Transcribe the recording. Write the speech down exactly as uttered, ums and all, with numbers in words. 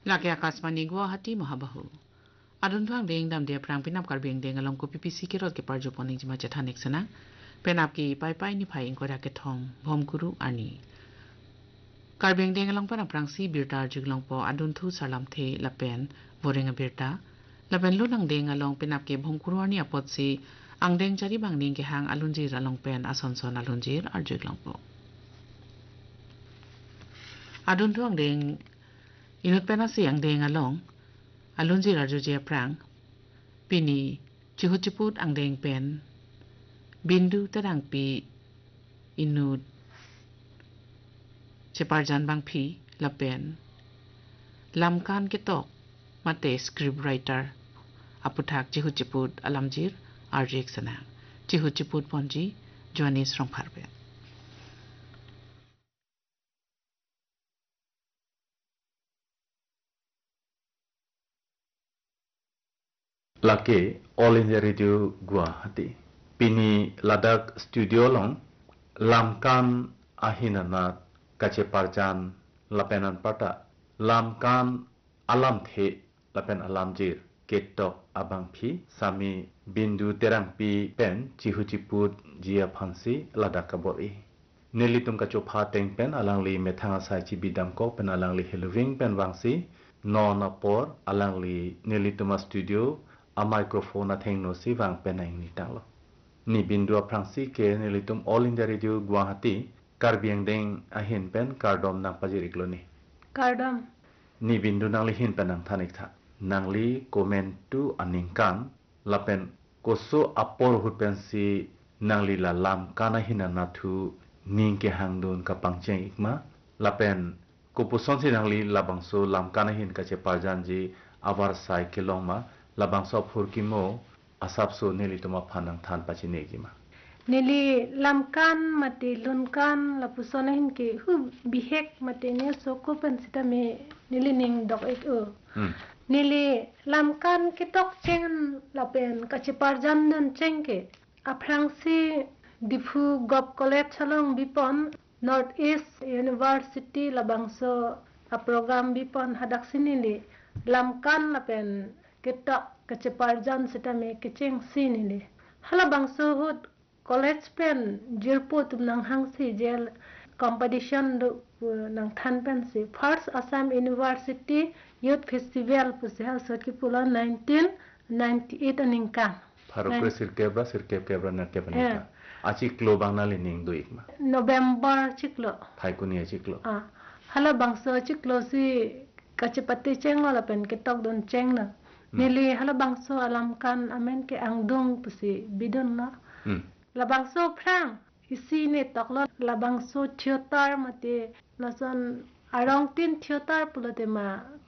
Laki akasmani Guwahati Mahabahu. Adun tuang deng dam dia perang pinap kar beng deng along ko P P C ke rot ke parjo poning jima chathanik sana. Penap ki pai pai ni phai ingko ke thong bhom guru ani. Kar beng deng along pana prang si birta jiglong po adun thu salam the lapen borenga birta. Lapen lunang deng along penap ke bhom guru ani apot si ang deng jari bang ning ke hang alunjir along pen asonson alunjir ar jiglong po. Adun tuang deng inut pena si ang deng along alunjir ar juje prang pini chihutiput ang deng pen bindu terang pi inut ceparjan bang pi lapen lamkan ketok mate script writer aputhak chihutiput alamjir arjek sana chihutiput ponji joanis rongpharbe Lake All India Radio Guwahati. Pini Ladakh Studio long Lamkan Ahinanat Kacheparjan Lapenan Pata Lamkan Alam The Lapen Alamjir Ketok Abang Phi Sami Bindu Terang Pi Pen Chihuchiput Jia Phansi Ladakh Kabori Nilitum Kachopha Teng Pen Alangli Methanga Sai Chibidam Ko Pen Alangli Helving Pen Wangsi Non Apor Alangli Nilituma Studio a microphone a theng no si wang penang ni tang lo ni bindu a prangsi ke ni litum All India Radio Guwahati karbiang deng a hin pen kardom nang pajirik lo ni kardom ni bindu nang li hin penang thanik tha nang li comment tu aningkan lapen koso apor hut pen si nang li la lam kana hinana thu ning ke hangdon ka pangcheng ikma lapen kupuson si nang li labangso lam kana hin ka che parjan ji avar sai kilong ma labang sop hurkimo asap so nili tuma phanang than pachinegi ma nili lamkan mati lunkan lapusonahin ke hu bihek mati ne soko pen sita me nili ning dok ek o nili lamkan kitok ceng lapen kachiparjan nun cengke aprangsi difu gop college chalong bipon North East University labangso a program bipon hadak sinili lamkan lapen kita keceparjan sita me keceng sini ni hala bangso hut college pen jirpo tum nang hang si jel competition do nang than pen si first Assam University Youth Festival pusel sot ki pula nineteen ninety-eight aning kan Farokre sirkebra sirkeb kebra na kebanita achi klo bangna lining do ikma November chiklo thai kuni chiklo ah hala bangso chiklo si kachepati ceng la pen kitok don ceng na nili hala bangso alam kan amen ke angdung pusi bidon na hmm. labangso prang isi ne toklo labangso theater mate nason arong tin theater pulate ma